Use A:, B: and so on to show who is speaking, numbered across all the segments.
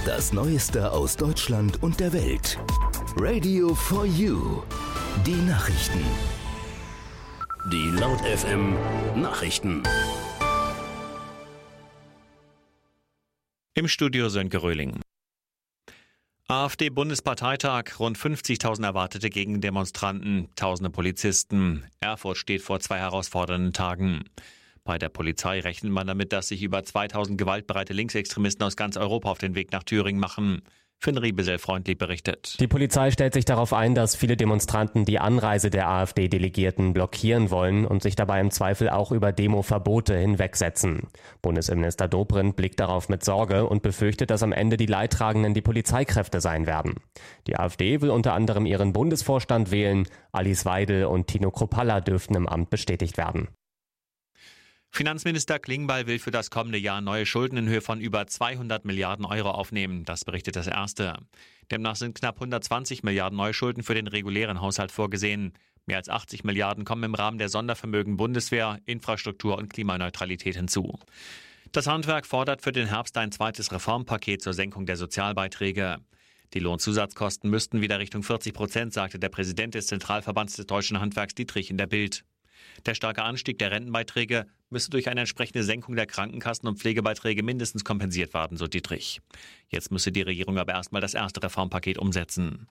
A: Das Neueste aus Deutschland und der Welt. Radio for You. Die Nachrichten. Die Laut FM Nachrichten.
B: Im Studio Sönke Röhling. AfD-Bundesparteitag, rund 50.000 erwartete Gegendemonstranten, tausende Polizisten. Erfurt steht vor 2 herausfordernden Tagen. Bei der Polizei rechnet man damit, dass sich über 2000 gewaltbereite Linksextremisten aus ganz Europa auf den Weg nach Thüringen machen. Finn Riebesel-Freundlich berichtet.
C: Die Polizei stellt sich darauf ein, dass viele Demonstranten die Anreise der AfD-Delegierten blockieren wollen und sich dabei im Zweifel auch über Demoverbote hinwegsetzen. Bundesinnenminister Dobrindt blickt darauf mit Sorge und befürchtet, dass am Ende die Leidtragenden die Polizeikräfte sein werden. Die AfD will unter anderem ihren Bundesvorstand wählen. Alice Weidel und Tino Kruppalla dürften im Amt bestätigt werden.
B: Finanzminister Klingbeil will für das kommende Jahr neue Schulden in Höhe von über 200 Milliarden Euro aufnehmen. Das berichtet das Erste. Demnach sind knapp 120 Milliarden neue Schulden für den regulären Haushalt vorgesehen. Mehr als 80 Milliarden kommen im Rahmen der Sondervermögen Bundeswehr, Infrastruktur und Klimaneutralität hinzu. Das Handwerk fordert für den Herbst ein zweites Reformpaket zur Senkung der Sozialbeiträge. Die Lohnzusatzkosten müssten wieder Richtung 40%, sagte der Präsident des Zentralverbands des deutschen Handwerks Dietrich in der Bild. Der starke Anstieg der Rentenbeiträge müsse durch eine entsprechende Senkung der Krankenkassen- und Pflegebeiträge mindestens kompensiert werden, so Dietrich. Jetzt müsse die Regierung aber erstmal das erste Reformpaket umsetzen.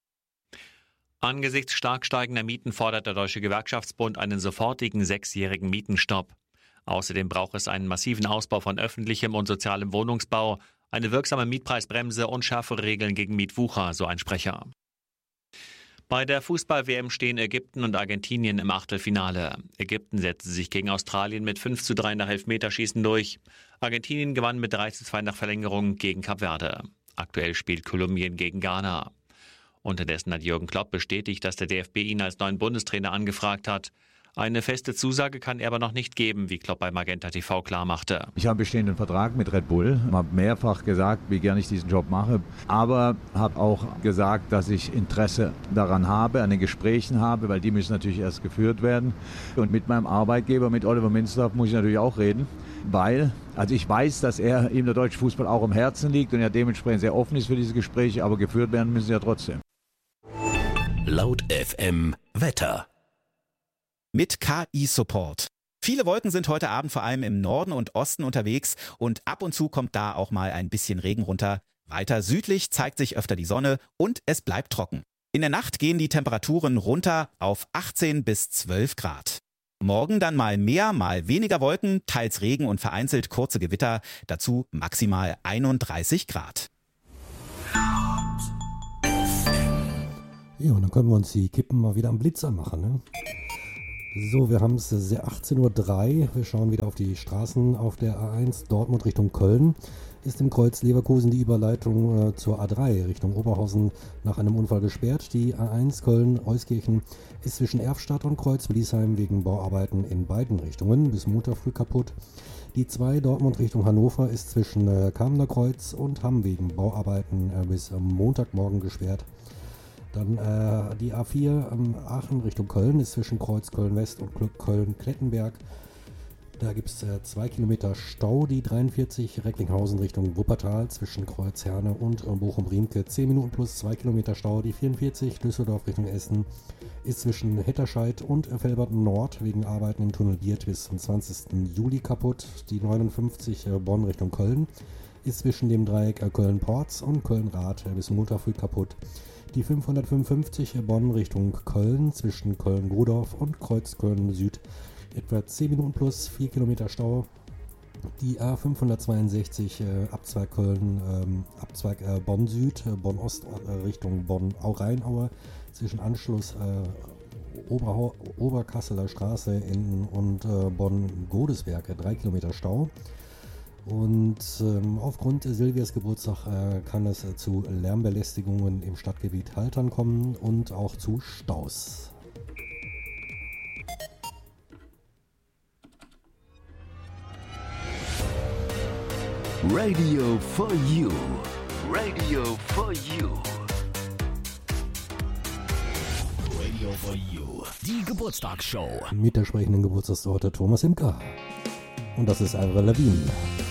B: Angesichts stark steigender Mieten fordert der Deutsche Gewerkschaftsbund einen sofortigen 6-jährigen Mietenstopp. Außerdem braucht es einen massiven Ausbau von öffentlichem und sozialem Wohnungsbau, eine wirksame Mietpreisbremse und schärfere Regeln gegen Mietwucher, so ein Sprecher. Bei der Fußball-WM stehen Ägypten und Argentinien im Achtelfinale. Ägypten setzte sich gegen Australien mit 5:3 nach Elfmeterschießen durch. Argentinien gewann mit 3:2 nach Verlängerung gegen Kap Verde. Aktuell spielt Kolumbien gegen Ghana. Unterdessen hat Jürgen Klopp bestätigt, dass der DFB ihn als neuen Bundestrainer angefragt hat. Eine feste Zusage kann er aber noch nicht geben, wie Klopp bei Magenta TV klarmachte.
D: Ich habe einen bestehenden Vertrag mit Red Bull, habe mehrfach gesagt, wie gerne ich diesen Job mache, aber habe auch gesagt, dass ich Interesse daran habe, an den Gesprächen habe, weil die müssen natürlich erst geführt werden. Und mit meinem Arbeitgeber, mit Oliver Minzlaff, muss ich natürlich auch reden, weil ich weiß, dass ihm der deutsche Fußball auch am Herzen liegt und er dementsprechend sehr offen ist für diese Gespräche, aber geführt werden müssen sie ja trotzdem.
A: Laut FM Wetter.
E: Mit KI-Support. Viele Wolken sind heute Abend vor allem im Norden und Osten unterwegs und ab und zu kommt da auch mal ein bisschen Regen runter. Weiter südlich zeigt sich öfter die Sonne und es bleibt trocken. In der Nacht gehen die Temperaturen runter auf 18 bis 12 Grad. Morgen dann mal mehr, mal weniger Wolken, teils Regen und vereinzelt kurze Gewitter, dazu maximal 31 Grad.
F: Ja, und dann können wir uns die Kippen mal wieder am Blitz anmachen, ne? So, wir haben es 18:03 Uhr. Wir schauen wieder auf die Straßen auf der A1 Dortmund Richtung Köln. Ist im Kreuz Leverkusen die Überleitung zur A3 Richtung Oberhausen nach einem Unfall gesperrt. Die A1 Köln-Euskirchen ist zwischen Erfstadt und Kreuz-Blisheim wegen Bauarbeiten in beiden Richtungen bis Montag früh kaputt. Die 2 Dortmund Richtung Hannover ist zwischen Kamener Kreuz und Hamm wegen Bauarbeiten bis Montagmorgen gesperrt. Dann die A4 Aachen Richtung Köln ist zwischen Kreuz Köln-West und Köln-Klettenberg. Da gibt es 2 Kilometer Stau. Die 43 Recklinghausen Richtung Wuppertal zwischen Kreuz Herne und Bochum-Riemke 10 Minuten plus 2 Kilometer Stau. Die 44 Düsseldorf Richtung Essen ist zwischen Hetterscheid und Velbert Nord wegen Arbeiten im Tunnel Biert bis zum 20. Juli kaputt. Die 59 Bonn Richtung Köln ist zwischen dem Dreieck Köln-Porz und Köln-Rath bis Montag früh kaputt. Die 555 Bonn Richtung Köln zwischen Köln-Godorf und Kreuz Köln-Süd etwa 10 Minuten plus 4 Kilometer Stau. Die A562 Abzweig Köln, Abzweig Bonn-Süd, Bonn-Ost Richtung Bonn-Rheinaue zwischen Anschluss Oberkasseler Straße und Bonn-Godesberg 3 Kilometer Stau. Und aufgrund Silvias Geburtstag kann es zu Lärmbelästigungen im Stadtgebiet Haltern kommen und auch zu Staus.
A: Radio for You. Radio for You. Radio for You. Die Geburtstagsshow.
F: Mit der sprechenden Geburtstagstorte Thomas Imker. Und das ist Avril Lavigne.